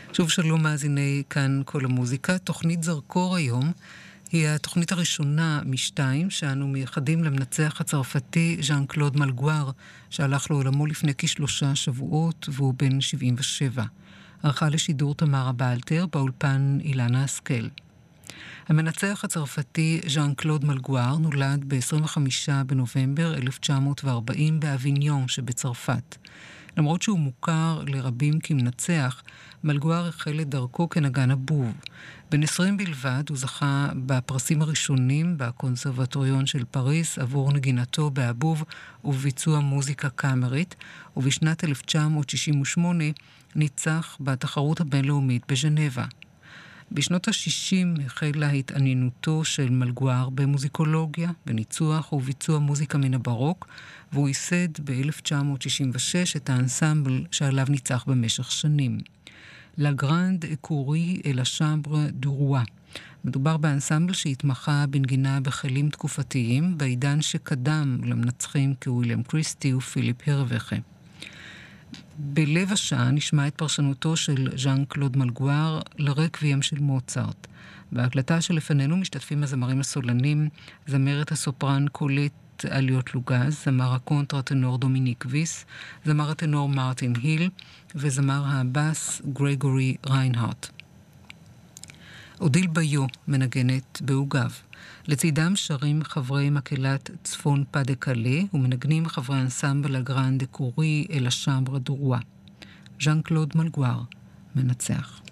שוב שלום מאזיני כאן כל המוזיקה. תוכנית זרקור היום היא התוכנית הראשונה משתיים שאנו מייחדים למנצח הצרפתי ז'אן קלוד מלגואר, שהלך לעולמו לפני כ3 שבועות והוא בן 77. ערכה לשידור תמרה באלתר, באולפן אילנה השכל. המנצח הצרפתי ז'אן קלוד מלגואר נולד ב-25 בנובמבר 1940 באביניון שבצרפת. למרות שהוא מוכר לרבים כמנצח, מלגואר החל את דרכו כנגן הבוב. בן 20 בלבד הוא זכה בפרסים הראשונים בקונסרבטוריון של פריס עבור נגינתו באבוב ובביצוע מוזיקה קאמרית, ובשנת 1968 ניצח בתחרות הבינלאומית בז'נבה. בשנות ה-60 החלה התעניינותו של מלגואר במוזיקולוגיה, בניצוח וביצוע מוזיקה מן הברוק, והוא ייסד ב-1966 את האנסמבל שעליו ניצח במשך שנים. La Grande Écurie et la Chambre du Roi. מדובר באנסמבל שהתמחה בנגינה בכלים תקופתיים, בעידן שקדם למנצחים כוויליאם קריסטי ופיליפ הרווחה. בלב השעה נשמע את פרשנותו של ז'אן קלוד מלגואר לרקוויאם של מוצרט. בהקלטה שלפנינו משתתפים הזמרים הסולנים, זמרת הסופרן קולט אליות לוגז, זמר הקונטרטנור דומיניק ויס, זמר הטנור מרטין היל וזמר הבאס גרגורי ריינהארט. אודיל ביו מנגנת בעוגב. לצידם שרים חברי מקהלת צפון פא דה קאלה ומנגנים חברי אנסמבל הגרנד אקורי אל השמbre דו רoi. ז'אן קלוד מלגואר מנצח.